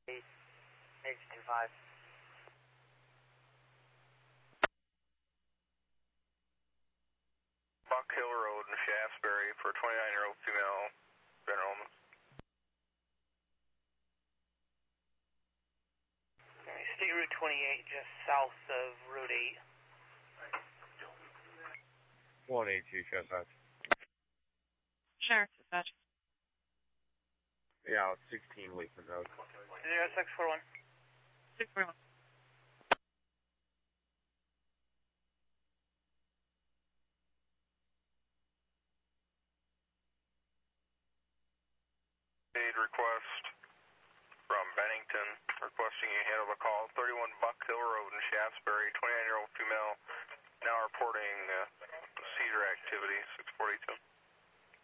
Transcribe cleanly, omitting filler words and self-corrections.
H25. Buck Hill Road in Shaftesbury for 29-year-old female, General. State Route 28, just south of Route 8. 182, Sheriff. Sheriff Dispatch. Yeah, 16 Wakeman Road. 0641. 641. Aid request from Bennington, requesting you handle the call. 31 Buck Hill Road in Shaftesbury, 29-year-old female, now reporting seizure activity, 642.